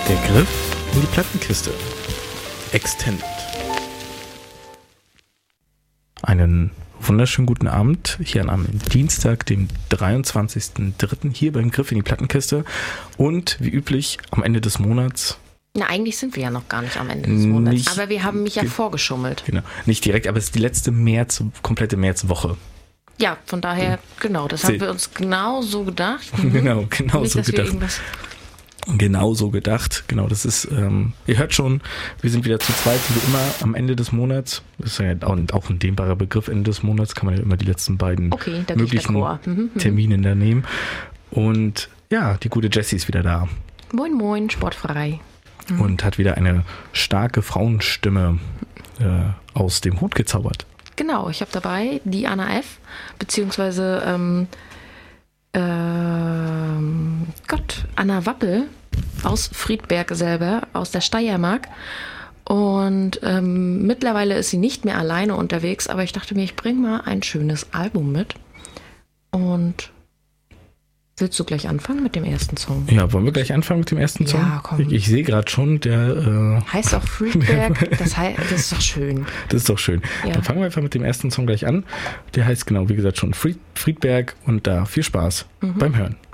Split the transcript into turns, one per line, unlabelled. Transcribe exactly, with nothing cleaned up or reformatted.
Der Griff in die Plattenkiste. Extended. Einen wunderschönen guten Abend hier am Dienstag, dem dreiundzwanzigsten dritten hier beim Griff in die Plattenkiste. Und wie üblich am Ende des Monats.
Na, eigentlich sind wir ja noch gar nicht am Ende des Monats. Nicht, aber wir haben mich ja ge- vorgeschummelt.
Genau, nicht direkt, aber es ist die letzte März, komplette Märzwoche.
Ja, von daher, genau, das haben wir uns genau so gedacht.
Mhm. Genau, genau
nicht,
so
dass
gedacht.
Wir irgendwas
Genau so gedacht. Genau, das ist, ähm, ihr hört schon, wir sind wieder zu zweit, wie immer am Ende des Monats. Das ist ja auch, auch ein dehnbarer Begriff, Ende des Monats kann man ja immer die letzten beiden
okay,
möglichen
mhm,
Termine da nehmen. Und ja, die gute Jessie ist wieder da.
Moin, moin, sportfrei.
Mhm. Und hat wieder eine starke Frauenstimme äh, aus dem Hut gezaubert.
Genau, ich habe dabei die Anna F., beziehungsweise ähm, ähm, Gott, Anna Wappel aus Friedberg selber, aus der Steiermark. Und ähm, mittlerweile ist sie nicht mehr alleine unterwegs, aber ich dachte mir, ich bringe mal ein schönes Album mit. Und willst du gleich anfangen mit dem ersten Song?
Ja, wollen wir gleich anfangen mit dem ersten Song?
Ja, komm.
Ich, ich sehe gerade schon, der... Äh,
heißt auch Friedberg, das, heißt, das ist doch schön.
Das ist doch schön.
Ja.
Dann fangen wir einfach mit dem ersten Song gleich an. Der heißt genau, wie gesagt, schon Fried, Friedberg und da viel Spaß mhm. beim Hören.